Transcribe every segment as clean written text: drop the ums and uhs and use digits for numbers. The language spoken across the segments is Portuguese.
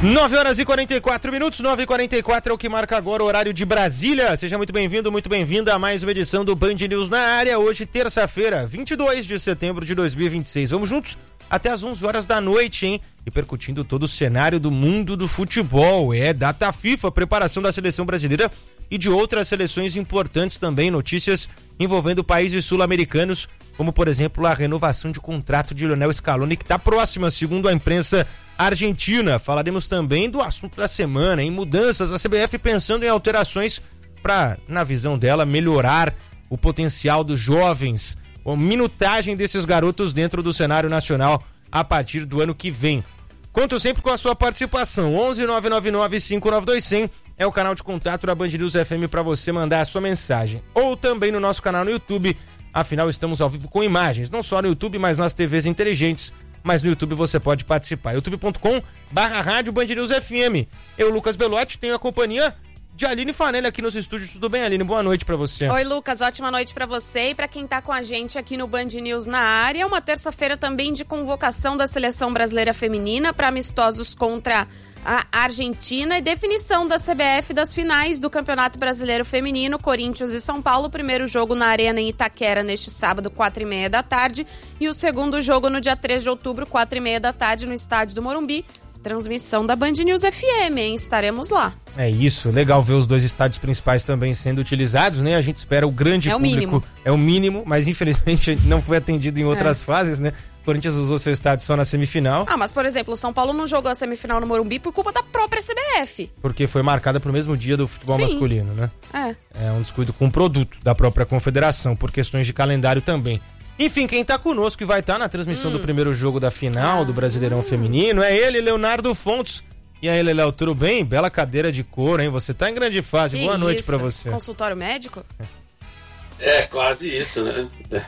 9h44, 9h44 é o que marca agora o horário de Brasília. Seja muito bem-vindo, muito bem-vinda a mais uma edição do Band News na área. Hoje, terça-feira, 22 de setembro de 2026. Vamos juntos até as 11 horas da noite, hein? Repercutindo todo o cenário do mundo do futebol. É data FIFA, preparação da seleção brasileira e de outras seleções importantes também. Notícias envolvendo países sul-americanos, como, por exemplo, a renovação de contrato de Lionel Scaloni, que está próxima, segundo a imprensa argentina. Falaremos também do assunto da semana, em mudanças, a CBF pensando em alterações para, na visão dela, melhorar o potencial dos jovens, a minutagem desses garotos dentro do cenário nacional a partir do ano que vem. Conto sempre com a sua participação. 11 999 592 100 é o canal de contato da Band News FM para você mandar a sua mensagem, ou também no nosso canal no YouTube. Afinal, estamos ao vivo com imagens, não só no YouTube, mas nas TVs inteligentes. Mas no YouTube você pode participar. youtube.com/rádio Band News FM. Eu, Lucas Belotti, tenho a companhia de Aline Fanelli aqui nos estúdios. Tudo bem, Aline? Boa noite pra você. Oi, Lucas. Ótima noite pra você e pra quem tá com a gente aqui no Band News na área. Uma terça-feira também de convocação da Seleção Brasileira Feminina para amistosos contra a Argentina e definição da CBF das finais do Campeonato Brasileiro Feminino, Corinthians e São Paulo. O primeiro jogo na Arena em Itaquera neste sábado, 4h30 da tarde, e o segundo jogo no dia 3 de outubro, 4h30 da tarde, no estádio do Morumbi. Transmissão da Band News FM, hein? Estaremos lá. É isso, legal ver os dois estádios principais também sendo utilizados, né? A gente espera o grande público. Mínimo. É o mínimo, mas infelizmente não foi atendido em outras fases, né? O Corinthians usou seu estádio só na semifinal. Mas por exemplo, o São Paulo não jogou a semifinal no Morumbi por culpa da própria CBF. Porque foi marcada pro mesmo dia do futebol masculino, né? É um descuido com o produto da própria confederação, por questões de calendário também. Enfim, quem tá conosco e vai estar na transmissão do primeiro jogo da final do Brasileirão Feminino é ele, Leonardo Fontes. E aí, Léo, tudo bem? Bela cadeira de couro, hein? Você tá em grande fase. Boa noite pra você. Consultório médico? É, quase isso, né?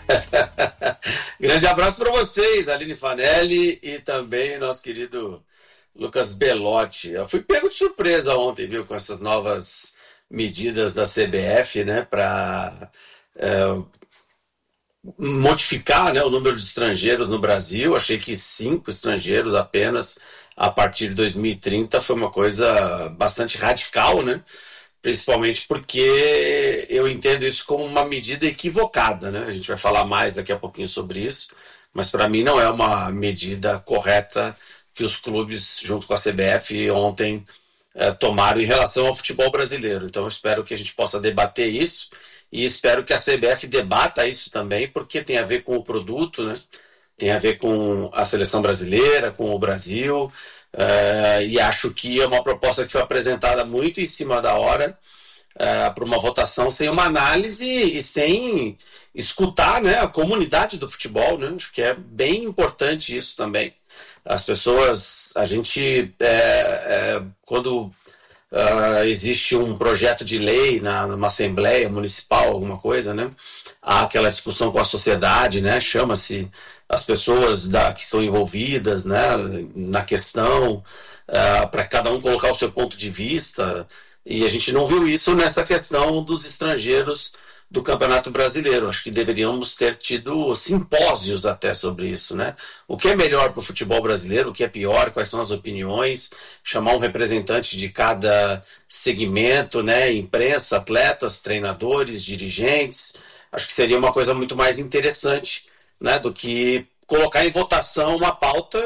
Grande abraço para vocês, Aline Fanelli e também nosso querido Lucas Belotti. Eu fui pego de surpresa ontem, viu, com essas novas medidas da CBF, né, para modificar, né, o número de estrangeiros no Brasil. Achei que 5 estrangeiros apenas a partir de 2030 foi uma coisa bastante radical, né? Principalmente porque eu entendo isso como uma medida equivocada, né? A gente vai falar mais daqui a pouquinho sobre isso, mas para mim não é uma medida correta que os clubes, junto com a CBF, ontem tomaram em relação ao futebol brasileiro. Então eu espero que a gente possa debater isso e espero que a CBF debata isso também, porque tem a ver com o produto, né? Tem a ver com a seleção brasileira, com o Brasil. E acho que é uma proposta que foi apresentada muito em cima da hora para uma votação sem uma análise e sem escutar, né, a comunidade do futebol, né? Acho que é bem importante isso também. As pessoas, a gente, quando existe um projeto de lei numa assembleia municipal, alguma coisa, né, há aquela discussão com a sociedade, né, chama-se as pessoas que são envolvidas, né, na questão, para cada um colocar o seu ponto de vista, e a gente não viu isso nessa questão dos estrangeiros do Campeonato Brasileiro. Acho que deveríamos ter tido simpósios até sobre isso, né? O que é melhor para o futebol brasileiro, o que é pior, quais são as opiniões, chamar um representante de cada segmento, né, imprensa, atletas, treinadores, dirigentes. Acho que seria uma coisa muito mais interessante, né, do que colocar em votação uma pauta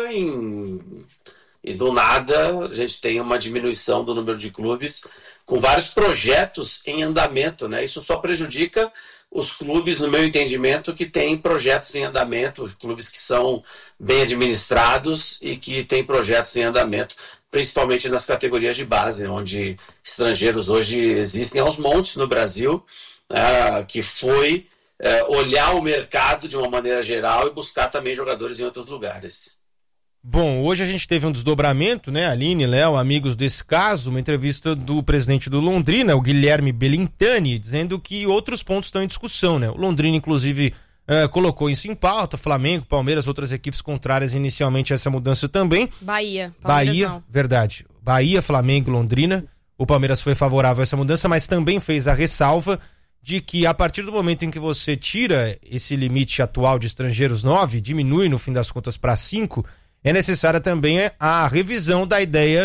e do nada a gente tem uma diminuição do número de clubes com vários projetos em andamento, né? Isso só prejudica os clubes, no meu entendimento, que têm projetos em andamento, clubes que são bem administrados e que têm projetos em andamento, principalmente nas categorias de base, onde estrangeiros hoje existem aos montes no Brasil, que foi olhar o mercado de uma maneira geral e buscar também jogadores em outros lugares. Bom, hoje a gente teve um desdobramento, né, Aline, Léo, amigos desse caso, uma entrevista do presidente do Londrina, o Guilherme Belintani, dizendo que outros pontos estão em discussão, né? O Londrina, inclusive, colocou isso em pauta, Flamengo, Palmeiras, outras equipes contrárias inicialmente a essa mudança também. Bahia, não. Verdade. Bahia, Flamengo, Londrina. O Palmeiras foi favorável a essa mudança, mas também fez a ressalva de que a partir do momento em que você tira esse limite atual de estrangeiros 9, diminui no fim das contas para 5, é necessária também a revisão da ideia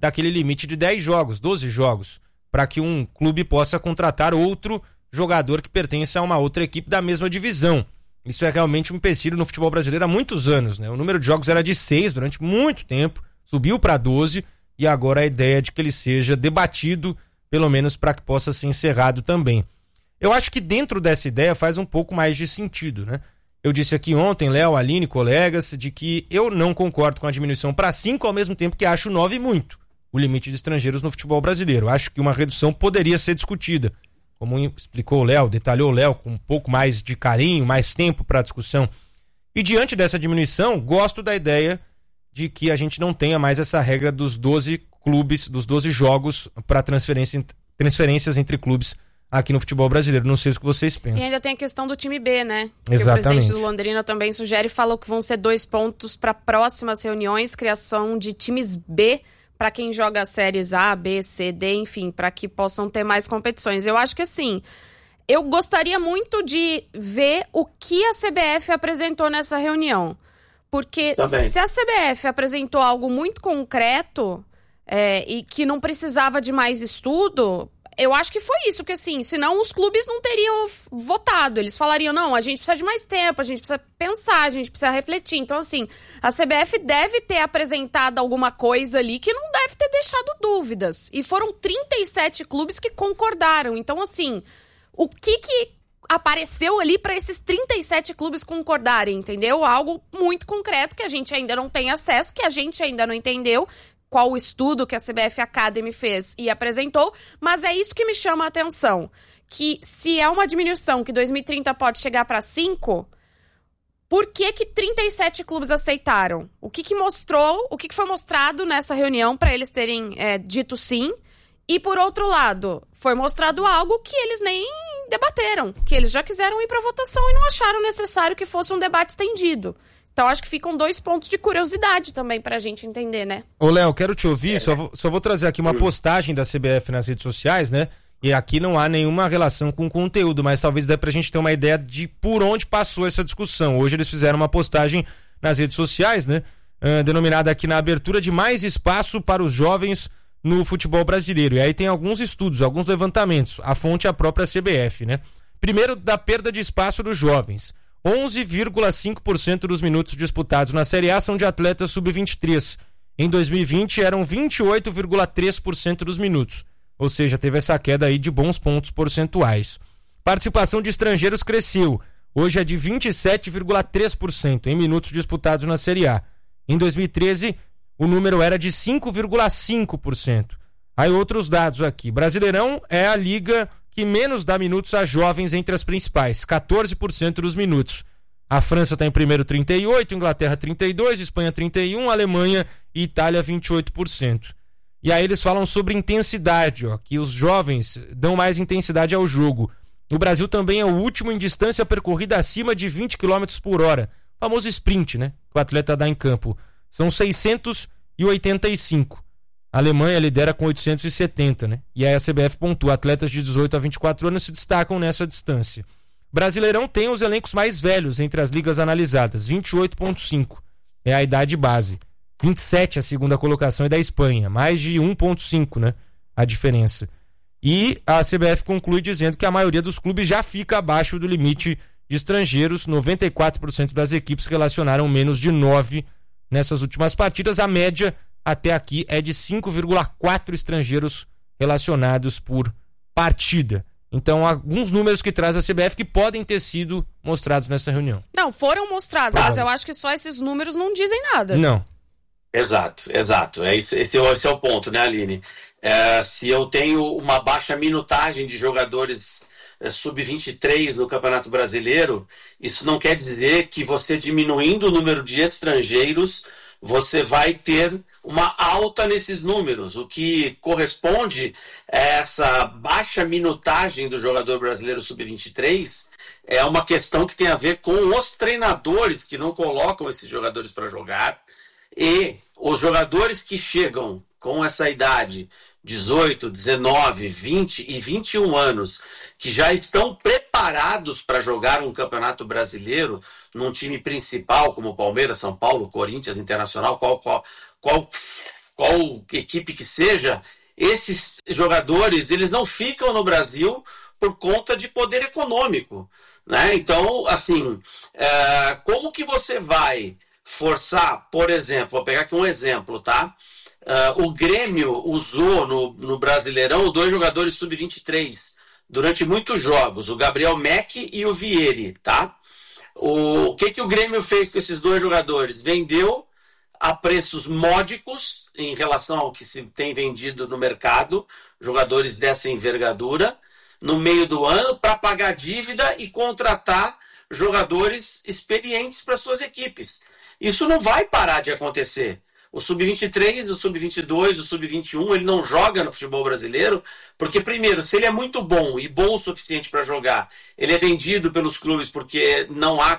daquele limite de 10 jogos, 12 jogos, para que um clube possa contratar outro jogador que pertence a uma outra equipe da mesma divisão. Isso é realmente um empecilho no futebol brasileiro há muitos anos, né? O número de jogos era de 6 durante muito tempo, subiu para 12 e agora a ideia é de que ele seja debatido, pelo menos para que possa ser encerrado também. Eu acho que dentro dessa ideia faz um pouco mais de sentido, né? Eu disse aqui ontem, Léo, Aline, colegas, de que eu não concordo com a diminuição para 5, ao mesmo tempo que acho 9 muito, o limite de estrangeiros no futebol brasileiro. Acho que uma redução poderia ser discutida, como explicou o Léo, detalhou o Léo, com um pouco mais de carinho, mais tempo para a discussão. E diante dessa diminuição, gosto da ideia de que a gente não tenha mais essa regra dos 12 clubes, dos 12 jogos para transferências entre clubes aqui no futebol brasileiro. Não sei o que vocês pensam. E ainda tem a questão do time B, né? Exatamente. Que o presidente do Londrina também sugere, falou que vão ser 2 pontos para próximas reuniões, criação de times B para quem joga séries A, B, C, D, enfim, para que possam ter mais competições. Eu acho que assim, eu gostaria muito de ver o que a CBF apresentou nessa reunião. Porque se a CBF apresentou algo muito concreto e que não precisava de mais estudo, eu acho que foi isso, porque assim, senão os clubes não teriam votado, eles falariam, não, a gente precisa de mais tempo, a gente precisa pensar, a gente precisa refletir. Então assim, a CBF deve ter apresentado alguma coisa ali que não deve ter deixado dúvidas, e foram 37 clubes que concordaram. Então assim, o que apareceu ali para esses 37 clubes concordarem, entendeu? Algo muito concreto que a gente ainda não tem acesso, que a gente ainda não entendeu qual o estudo que a CBF Academy fez e apresentou, mas é isso que me chama a atenção, que se é uma diminuição que 2030 pode chegar para 5, por que 37 clubes aceitaram? O que foi mostrado nessa reunião para eles terem dito sim? E por outro lado, foi mostrado algo que eles nem debateram, que eles já quiseram ir para votação e não acharam necessário que fosse um debate estendido. Então, acho que ficam 2 pontos de curiosidade também pra gente entender, né? Ô, Léo, quero te ouvir, só vou trazer aqui uma postagem da CBF nas redes sociais, né? E aqui não há nenhuma relação com o conteúdo, mas talvez dê pra gente ter uma ideia de por onde passou essa discussão. Hoje eles fizeram uma postagem nas redes sociais, né? Denominada aqui na abertura de mais espaço para os jovens no futebol brasileiro. E aí tem alguns estudos, alguns levantamentos. A fonte é a própria CBF, né? Primeiro, da perda de espaço dos jovens. 11,5% dos minutos disputados na Série A são de atletas sub-23. Em 2020 eram 28,3% dos minutos. Ou seja, teve essa queda aí de bons pontos percentuais. Participação de estrangeiros cresceu. Hoje é de 27,3% em minutos disputados na Série A. Em 2013, o número era de 5,5%. Aí outros dados aqui. Brasileirão é a liga que menos dá minutos a jovens entre as principais, 14% dos minutos. A França está em primeiro, 38%, Inglaterra 32%, Espanha 31%, Alemanha e Itália 28%. E aí eles falam sobre intensidade, que os jovens dão mais intensidade ao jogo. O Brasil também é o último em distância percorrida acima de 20 km por hora. O famoso sprint, né? Que o atleta dá em campo. São 685. A Alemanha lidera com 870, né? E aí a CBF pontua, atletas de 18 a 24 anos se destacam nessa distância. Brasileirão tem os elencos mais velhos entre as ligas analisadas, 28,5 é a idade base. 27 a segunda colocação é da Espanha, mais de 1,5, né? A diferença. E a CBF conclui dizendo que a maioria dos clubes já fica abaixo do limite de estrangeiros, 94% das equipes relacionaram menos de 9 nessas últimas partidas. A média até aqui é de 5,4 estrangeiros relacionados por partida. Então, alguns números que traz a CBF que podem ter sido mostrados nessa reunião. Não, foram mostrados, mas eu acho que só esses números não dizem nada. Não. Exato. Esse é o ponto, né, Aline? Se eu tenho uma baixa minutagem de jogadores sub-23 no Campeonato Brasileiro, isso não quer dizer que você diminuindo o número de estrangeiros, você vai ter uma alta nesses números. O que corresponde a essa baixa minutagem do jogador brasileiro sub-23 é uma questão que tem a ver com os treinadores que não colocam esses jogadores para jogar, e os jogadores que chegam com essa idade, 18, 19, 20 e 21 anos, que já estão preparados para jogar um campeonato brasileiro num time principal como Palmeiras, São Paulo, Corinthians, Internacional, qual qual equipe que seja, esses jogadores, eles não ficam no Brasil por conta de poder econômico, né? Então, assim, como que você vai forçar, por exemplo, vou pegar aqui um exemplo, tá? O Grêmio usou no Brasileirão 2 jogadores sub-23 durante muitos jogos, o Gabriel Meck e o Vieri, tá? O que o Grêmio fez com esses 2 jogadores? Vendeu a preços módicos em relação ao que se tem vendido no mercado, jogadores dessa envergadura, no meio do ano, para pagar dívida e contratar jogadores experientes para suas equipes. Isso não vai parar de acontecer. O Sub-23, o Sub-22, o Sub-21, ele não joga no futebol brasileiro, porque, primeiro, se ele é muito bom e bom o suficiente para jogar, ele é vendido pelos clubes porque não há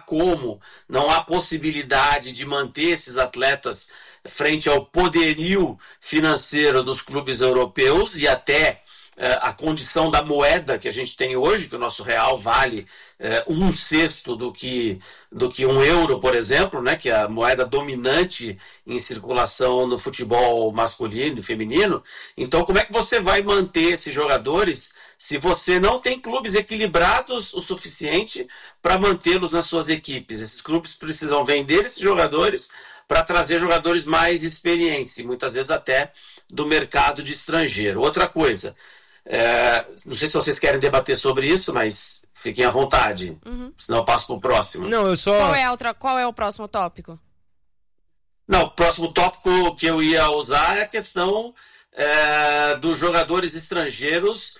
possibilidade de manter esses atletas frente ao poderio financeiro dos clubes europeus e até a condição da moeda que a gente tem hoje, que o nosso real vale 1/6 do que €1, por exemplo, né, que é a moeda dominante em circulação no futebol masculino e feminino. Então, como é que você vai manter esses jogadores se você não tem clubes equilibrados o suficiente para mantê-los nas suas equipes? Esses clubes precisam vender esses jogadores para trazer jogadores mais experientes e muitas vezes até do mercado de estrangeiro. Outra coisa, não sei se vocês querem debater sobre isso, mas fiquem à vontade. Senão eu passo para o próximo. Não, eu só... Qual é o próximo tópico? Não, o próximo tópico que eu ia usar é a questão dos jogadores estrangeiros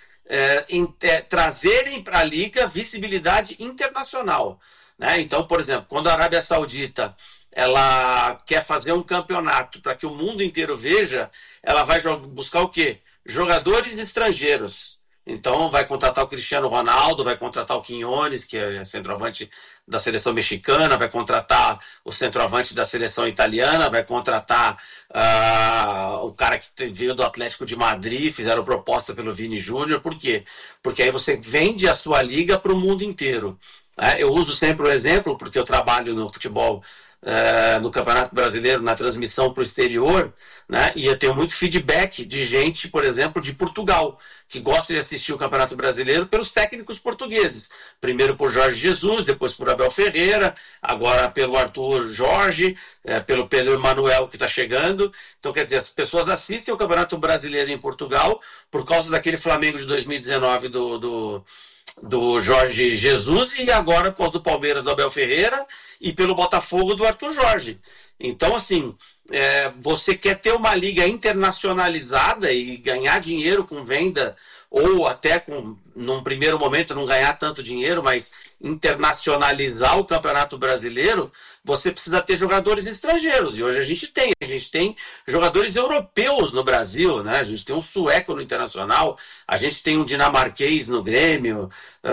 trazerem para a Liga visibilidade internacional, né? Então, por exemplo, quando a Arábia Saudita ela quer fazer um campeonato para que o mundo inteiro veja, ela vai buscar o quê? Jogadores estrangeiros. Então vai contratar o Cristiano Ronaldo, vai contratar o Quiñones, que é centroavante da seleção mexicana, vai contratar o centroavante da seleção italiana, vai contratar o cara que veio do Atlético de Madrid, fizeram proposta pelo Vini Júnior. Por quê? Porque aí você vende a sua liga para o mundo inteiro. Eu uso sempre o exemplo, porque eu trabalho no futebol, no Campeonato Brasileiro, na transmissão para o exterior, né? E eu tenho muito feedback de gente, por exemplo, de Portugal, que gosta de assistir o Campeonato Brasileiro pelos técnicos portugueses. Primeiro por Jorge Jesus, depois por Abel Ferreira, agora pelo Arthur Jorge, pelo Pedro Emanuel que está chegando. Então, quer dizer, as pessoas assistem o Campeonato Brasileiro em Portugal por causa daquele Flamengo de 2019 do Jorge Jesus e agora após do Palmeiras do Abel Ferreira e pelo Botafogo do Arthur Jorge. Então, assim, você quer ter uma liga internacionalizada e ganhar dinheiro com venda ou até num primeiro momento não ganhar tanto dinheiro, mas internacionalizar o Campeonato Brasileiro, você precisa ter jogadores estrangeiros. E hoje a gente tem jogadores europeus no Brasil, né? A gente tem um sueco no Internacional, a gente tem um dinamarquês no Grêmio,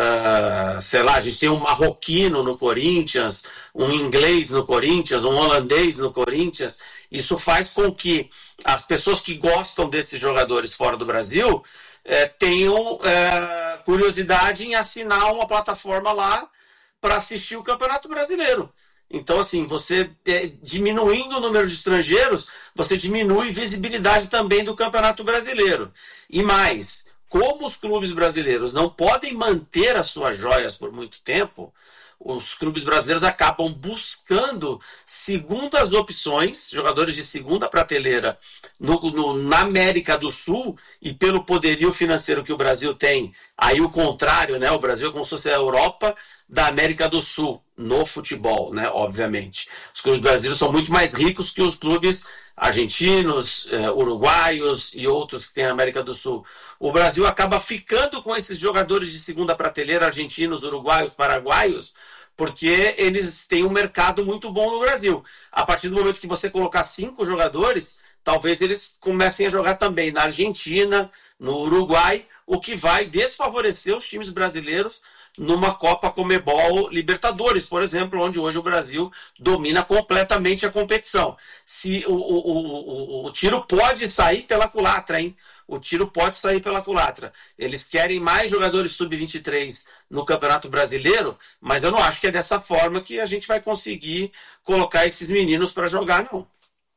a gente tem um marroquino no Corinthians, um inglês no Corinthians, um holandês no Corinthians. Isso faz com que as pessoas que gostam desses jogadores fora do Brasil tenham curiosidade em assinar uma plataforma lá para assistir o Campeonato Brasileiro. Então, assim, você diminuindo o número de estrangeiros, você diminui visibilidade também do Campeonato Brasileiro. E mais, como os clubes brasileiros não podem manter as suas joias por muito tempo, os clubes brasileiros acabam buscando segundas opções, jogadores de segunda prateleira na América do Sul, e pelo poderio financeiro que o Brasil tem, aí o contrário, né? O Brasil é como se fosse a Europa da América do Sul, no futebol, né? Obviamente. Os clubes brasileiros são muito mais ricos que os clubes argentinos, uruguaios e outros que tem na América do Sul. O Brasil acaba ficando com esses jogadores de segunda prateleira, argentinos, uruguaios, paraguaios, porque eles têm um mercado muito bom no Brasil. A partir do momento que você colocar 5 jogadores, talvez eles comecem a jogar também na Argentina, no Uruguai, o que vai desfavorecer os times brasileiros numa Copa Conmebol Libertadores, por exemplo, onde hoje o Brasil domina completamente a competição. Se o tiro pode sair pela culatra, hein? O tiro pode sair pela culatra. Eles querem mais jogadores sub-23 no Campeonato Brasileiro, mas eu não acho que é dessa forma que a gente vai conseguir colocar esses meninos para jogar, não.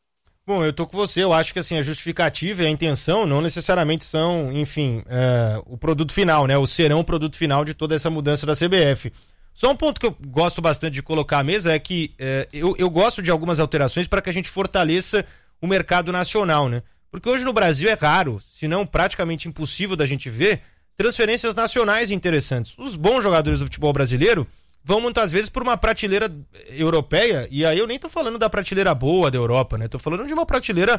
Bom, eu tô com você, eu acho que assim, a justificativa e a intenção não necessariamente são, enfim, o produto final, né? Ou serão o produto final de toda essa mudança da CBF. Só um ponto que eu gosto bastante de colocar à mesa é que eu gosto de algumas alterações para que a gente fortaleça o mercado nacional, né? Porque hoje no Brasil é raro, se não praticamente impossível da gente ver, transferências nacionais interessantes. Os bons jogadores do futebol brasileiro vão muitas vezes por uma prateleira europeia, e aí eu nem tô falando da prateleira boa da Europa, né? Tô falando de uma prateleira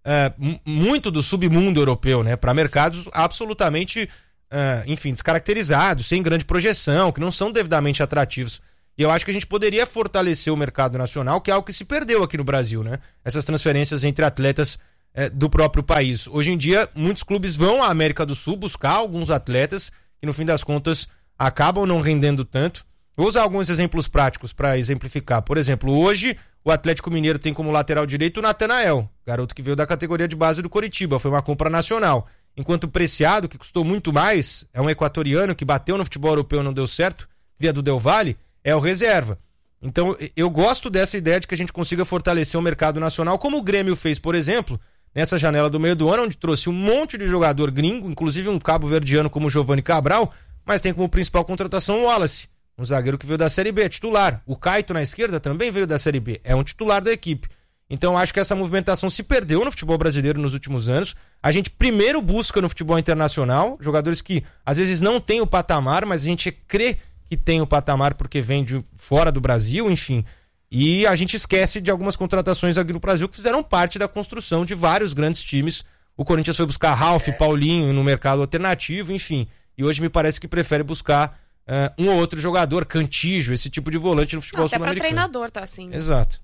muito do submundo europeu, né? Para mercados absolutamente, enfim, descaracterizados, sem grande projeção, que não são devidamente atrativos. E eu acho que a gente poderia fortalecer o mercado nacional, que é algo que se perdeu aqui no Brasil, né? Essas transferências entre atletas do próprio país. Hoje em dia, muitos clubes vão à América do Sul buscar alguns atletas que, no fim das contas, acabam não rendendo tanto. Vou usar alguns exemplos práticos para exemplificar. Por exemplo, hoje o Atlético Mineiro tem como lateral direito o Natanael, garoto que veio da categoria de base do Coritiba, foi uma compra nacional. Enquanto o Preciado, que custou muito mais, é um equatoriano que bateu no futebol europeu e não deu certo, cria do Del Valle, é o reserva. Então eu gosto dessa ideia de que a gente consiga fortalecer o mercado nacional, como o Grêmio fez, por exemplo, nessa janela do meio do ano, onde trouxe um monte de jogador gringo, inclusive um cabo-verdiano como o Giovanni Cabral, mas tem como principal contratação o Wallace, um zagueiro que veio da Série B, titular. O Caito na esquerda também veio da Série B, é um titular da equipe. Então acho que essa movimentação se perdeu no futebol brasileiro nos últimos anos. A gente primeiro busca no futebol internacional jogadores que às vezes não têm o patamar, mas a gente crê que tem o patamar porque vem de fora do Brasil, enfim. E a gente esquece de algumas contratações aqui no Brasil que fizeram parte da construção de vários grandes times. O Corinthians foi buscar Ralf, Paulinho no mercado alternativo, enfim. E hoje me parece que prefere buscar um ou outro jogador, Cantígio, esse tipo de volante no futebol sul-americano. Até para treinador tá assim. Exato.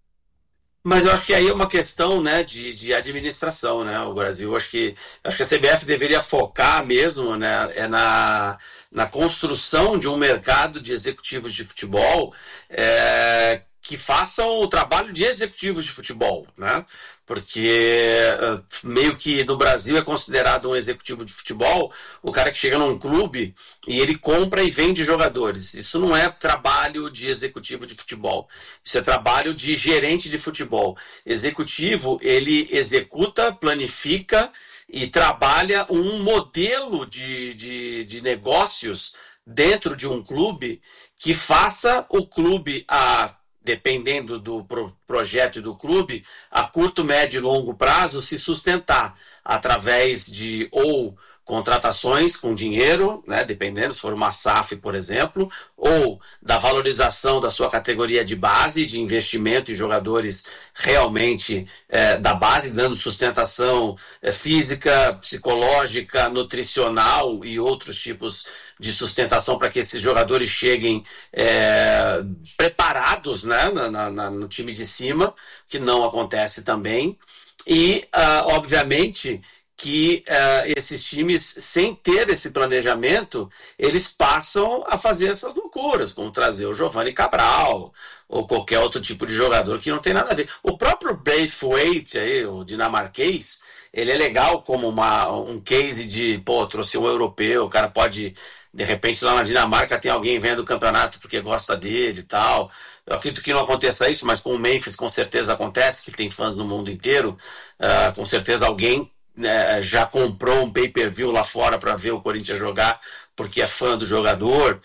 Mas eu acho que aí é uma questão, né, de administração, né? O Brasil, acho que a CBF deveria focar mesmo, né, na construção de um mercado de executivos de futebol que façam o trabalho de executivos de futebol, né? Porque meio que no Brasil é considerado um executivo de futebol o cara que chega num clube e ele compra e vende jogadores. Isso não é trabalho de executivo de futebol. Isso é trabalho de gerente de futebol. Executivo, ele executa, planifica e trabalha um modelo de negócios dentro de um clube que faça o clube dependendo do projeto e do clube, a curto, médio e longo prazo, se sustentar através de ou contratações com dinheiro, né, dependendo, se for uma SAF, por exemplo, ou da valorização da sua categoria de base, de investimento em jogadores realmente da base, dando sustentação física, psicológica, nutricional e outros tipos de sustentação para que esses jogadores cheguem preparados, né, no time de cima, que não acontece também. E, obviamente, que esses times, sem ter esse planejamento, eles passam a fazer essas loucuras, como trazer o Giovanni Cabral ou qualquer outro tipo de jogador que não tem nada a ver. O próprio Braithwaite, aí, o dinamarquês, ele é legal como um case de, trouxe um europeu, o cara pode, de repente, lá na Dinamarca tem alguém vendo o campeonato porque gosta dele e tal. Eu acredito que não aconteça isso, mas com o Memphis com certeza acontece, que tem fãs no mundo inteiro. Com certeza alguém já comprou um pay-per-view lá fora para ver o Corinthians jogar porque é fã do jogador,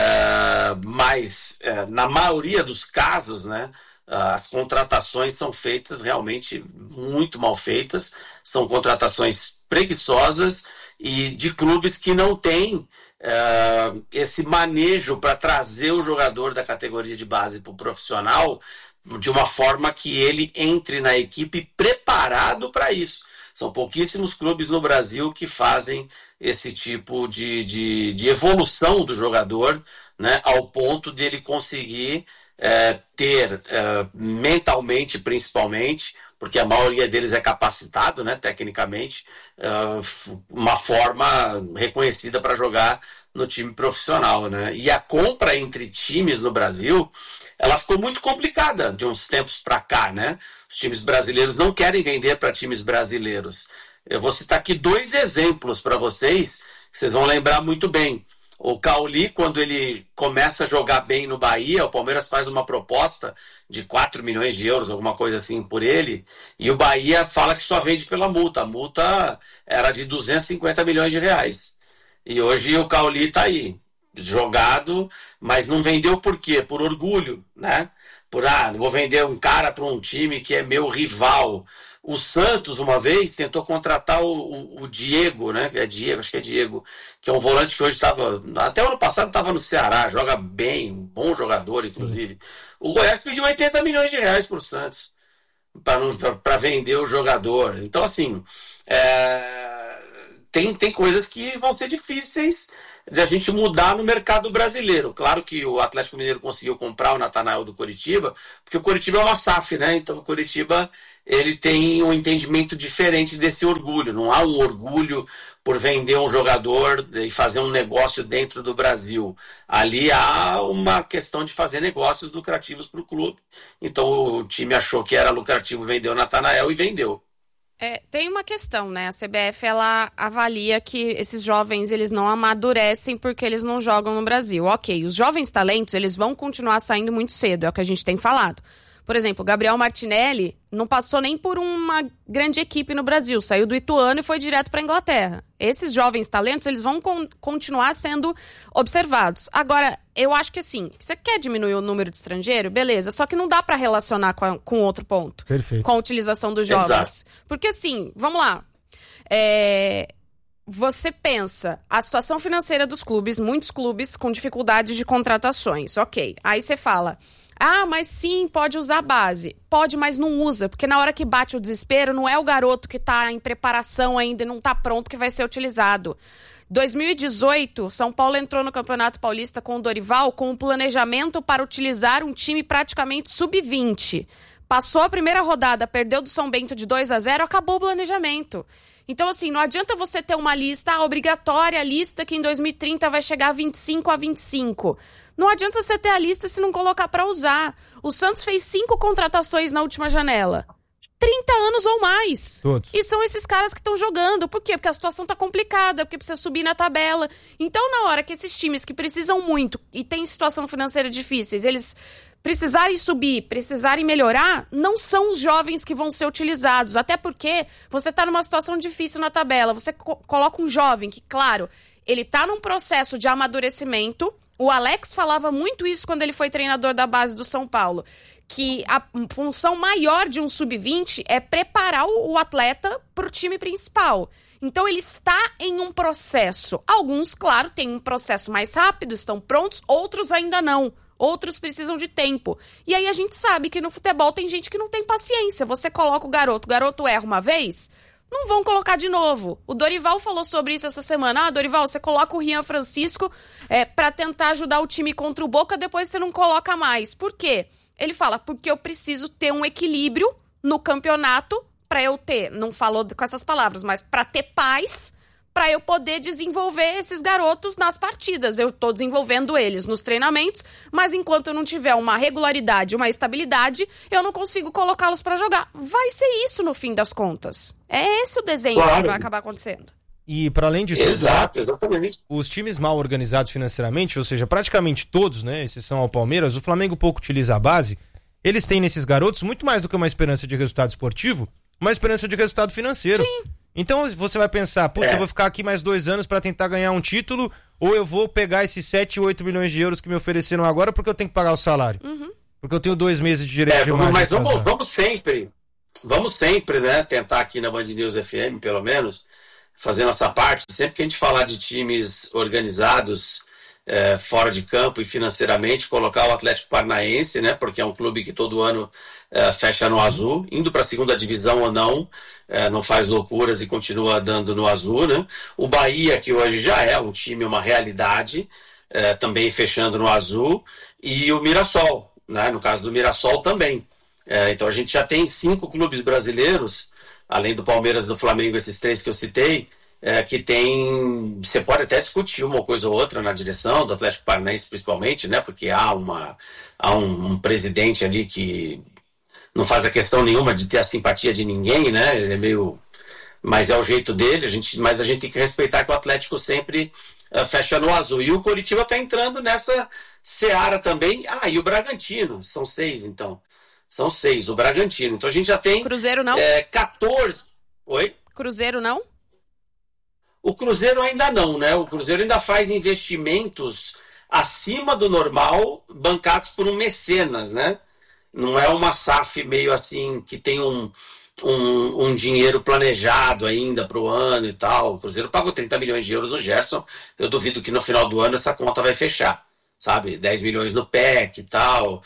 mas na maioria dos casos, né, as contratações são feitas realmente muito mal feitas, são contratações preguiçosas e de clubes que não têm esse manejo para trazer o jogador da categoria de base para o profissional de uma forma que ele entre na equipe preparado para isso. São pouquíssimos clubes no Brasil que fazem esse tipo de evolução do jogador, né, ao ponto de ele conseguir ter mentalmente, principalmente, porque a maioria deles é capacitado, né, tecnicamente, uma forma reconhecida para jogar no time profissional, né? E a compra entre times no Brasil, ela ficou muito complicada de uns tempos para cá, né? Os times brasileiros não querem vender para times brasileiros. Eu vou citar aqui 2 exemplos para vocês, que vocês vão lembrar muito bem. O Cauli, quando ele começa a jogar bem no Bahia, o Palmeiras faz uma proposta de 4 milhões de euros, alguma coisa assim, por ele, e o Bahia fala que só vende pela multa. A multa era de 250 milhões de reais. E hoje o Cauli tá aí, jogado, mas não vendeu por quê? Por orgulho, né? Vou vender um cara para um time que é meu rival. O Santos, uma vez, tentou contratar o Diego, né? Acho que é Diego, que é um volante que hoje estava, até o ano passado estava no Ceará, joga bem, um bom jogador, inclusive. O Goiás pediu 80 milhões de reais para o Santos, para vender o jogador. Então, assim, tem coisas que vão ser difíceis de a gente mudar no mercado brasileiro. Claro que o Atlético Mineiro conseguiu comprar o Natanael do Coritiba, porque o Coritiba é uma SAF, né? Então o Coritiba, ele tem um entendimento diferente desse orgulho. Não há um orgulho por vender um jogador e fazer um negócio dentro do Brasil. Ali há uma questão de fazer negócios lucrativos para o clube. Então o time achou que era lucrativo vender o Natanael e vendeu. Tem uma questão, né? A CBF, ela avalia que esses jovens, eles não amadurecem porque eles não jogam no Brasil. Ok, os jovens talentos, eles vão continuar saindo muito cedo, é o que a gente tem falado. Por exemplo, o Gabriel Martinelli não passou nem por uma grande equipe no Brasil, saiu do Ituano e foi direto para a Inglaterra. Esses jovens talentos, eles vão continuar sendo observados. Agora, eu acho que assim, você quer diminuir o número de estrangeiro? Beleza, só que não dá para relacionar com outro ponto. Perfeito. Com a utilização dos jovens. Exato. Porque assim, vamos lá. Você pensa, a situação financeira dos clubes, muitos clubes com dificuldades de contratações, ok. Aí você fala... mas sim, pode usar a base. Pode, mas não usa, porque na hora que bate o desespero, não é o garoto que tá em preparação ainda e não tá pronto que vai ser utilizado. 2018, São Paulo entrou no Campeonato Paulista com o Dorival com um planejamento para utilizar um time praticamente sub-20. Passou a primeira rodada, perdeu do São Bento de 2-0, acabou o planejamento. Então, assim, não adianta você ter uma lista obrigatória, a lista que em 2030 vai chegar a 25 a 25. Não adianta você ter a lista se não colocar para usar. O Santos fez 5 contratações na última janela. 30 anos ou mais. Todos. E são esses caras que estão jogando. Por quê? Porque a situação tá complicada, porque precisa subir na tabela. Então, na hora que esses times que precisam muito e têm situação financeira difíceis, eles precisarem subir, precisarem melhorar, não são os jovens que vão ser utilizados. Até porque você tá numa situação difícil na tabela. Você coloca um jovem que, claro, ele tá num processo de amadurecimento. O Alex falava muito isso quando ele foi treinador da base do São Paulo, que a função maior de um sub-20 é preparar o atleta para o time principal. Então ele está em um processo. Alguns, claro, têm um processo mais rápido, estão prontos, outros ainda não. Outros precisam de tempo. E aí a gente sabe que no futebol tem gente que não tem paciência. Você coloca o garoto erra uma vez... Não vão colocar de novo. O Dorival falou sobre isso essa semana. Dorival, você coloca o Rian Francisco pra tentar ajudar o time contra o Boca, depois você não coloca mais. Por quê? Ele fala, porque eu preciso ter um equilíbrio no campeonato pra eu ter, não falou com essas palavras, mas pra ter paz, pra eu poder desenvolver esses garotos nas partidas. Eu tô desenvolvendo eles nos treinamentos, mas enquanto eu não tiver uma regularidade, uma estabilidade, eu não consigo colocá-los pra jogar. Vai ser isso no fim das contas. É esse o desenho que vai acabar acontecendo. E para além de tudo, exatamente. Os times mal organizados financeiramente, ou seja, praticamente todos, né, exceção ao Palmeiras, o Flamengo pouco utiliza a base, eles têm nesses garotos muito mais do que uma esperança de resultado esportivo, uma esperança de resultado financeiro. Sim. Então você vai pensar, putz, eu vou ficar aqui mais 2 anos para tentar ganhar um título, ou eu vou pegar esses 7, 8 milhões de euros que me ofereceram agora porque eu tenho que pagar o salário. Uhum. Porque eu tenho 2 meses de direito de imagem. Mas vamos sempre, né, tentar aqui na Band News FM, pelo menos, fazer nossa parte. Sempre que a gente falar de times organizados fora de campo e financeiramente, colocar o Atlético Paranaense, né, porque é um clube que todo ano fecha no azul, indo para a segunda divisão ou não faz loucuras e continua dando no azul, né? O Bahia, que hoje já é um time, uma realidade, também fechando no azul, e o Mirassol, né, no caso do Mirassol também. Então a gente já tem 5 clubes brasileiros, além do Palmeiras e do Flamengo, esses 3 que eu citei, que tem, você pode até discutir uma coisa ou outra na direção do Atlético Paranaense principalmente, né, porque há um presidente ali que não faz a questão nenhuma de ter a simpatia de ninguém, né, ele é meio, mas é o jeito dele, mas a gente tem que respeitar que o Atlético sempre fecha no azul. E o Coritiba está entrando nessa seara também. E o Bragantino, são 6 então. São 6, o Bragantino. Então a gente já tem... Cruzeiro não? 14. Oi? Cruzeiro não? O Cruzeiro ainda não, né? O Cruzeiro ainda faz investimentos acima do normal, bancados por um mecenas, né? Não é uma SAF meio assim, que tem um dinheiro planejado ainda para o ano e tal. O Cruzeiro pagou 30 milhões de euros no Gerson. Eu duvido que no final do ano essa conta vai fechar, sabe? 10 milhões no PEC e tal.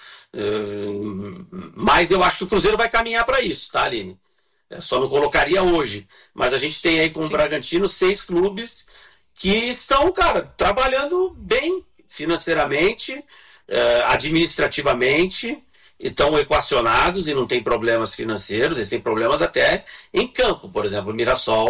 Mas eu acho que o Cruzeiro vai caminhar para isso, tá, Aline? Eu só não colocaria hoje. Mas a gente tem aí com o Bragantino 6 clubes que estão, cara, trabalhando bem financeiramente, administrativamente, estão equacionados e não tem problemas financeiros, eles têm problemas até em campo. Por exemplo, o Mirassol